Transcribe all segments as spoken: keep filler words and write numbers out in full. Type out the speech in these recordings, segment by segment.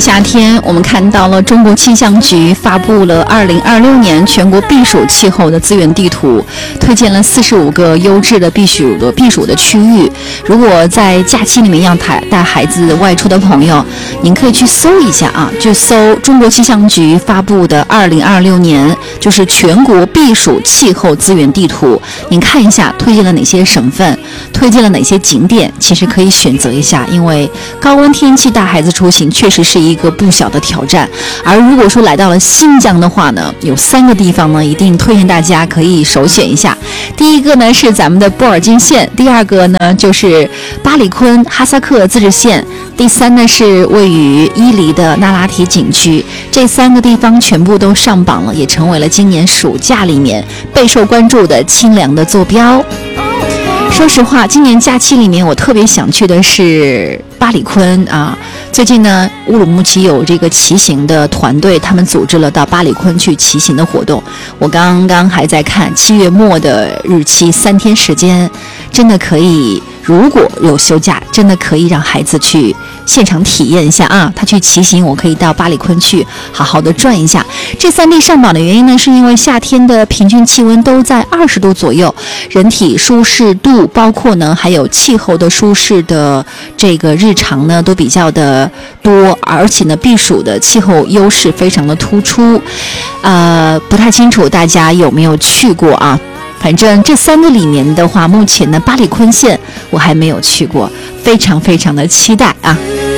夏天，我们看到了中国气象局发布了二零二六年全国避暑气候的资源地图，推荐了四十五个优质的避暑的避暑的区域。如果在假期里面要带带孩子外出的朋友，您可以去搜一下啊，就搜中国气象局发布的二零二六年就是全国避暑气候资源地图，您看一下推荐了哪些省份，推荐了哪些景点，其实可以选择一下，因为高温天气带孩子出行确实是一个不小的挑战。而如果说来到了新疆的话呢，有三个地方呢一定推荐大家可以首选一下。第一个呢是咱们的布尔津县，第二个呢就是巴里坤哈萨克自治县，第三呢是位于伊犁的那拉提景区。这三个地方全部都上榜了，也成为了今年暑假里面备受关注的清凉的坐标。说实话，今年假期里面我特别想去的是巴里坤啊。最近呢，乌鲁木齐有这个骑行的团队，他们组织了到巴里坤去骑行的活动。我刚刚还在看七月末的日期，三天时间，真的可以，如果有休假，真的可以让孩子去现场体验一下啊。他去骑行，我可以到巴里坤去好好的转一下。这三地上榜的原因呢，是因为夏天的平均气温都在二十度左右，人体舒适度，包括呢还有气候的舒适的这个日常呢都比较的多，而且呢避暑的气候优势非常的突出。呃，不太清楚大家有没有去过啊？反正这三个里面的话，目前呢巴里坤县我还没有去过，非常非常的期待啊。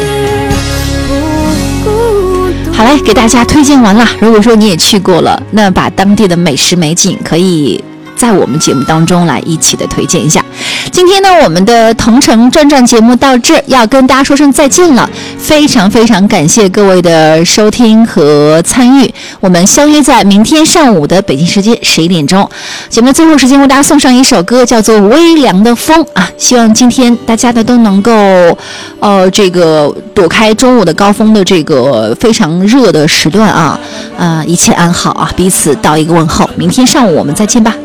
好嘞，给大家推荐完了。如果说你也去过了，那把当地的美食美景可以在我们节目当中来一起的推荐一下。今天呢，我们的同城转转节目到这儿要跟大家说声再见了，非常非常感谢各位的收听和参与，我们相约在明天上午的北京时间十一点钟。节目最后时间为大家送上一首歌，叫做《微凉的风》啊，希望今天大家呢都能够呃这个躲开中午的高峰的这个非常热的时段啊，呃一切安好啊，彼此道一个问候，明天上午我们再见吧。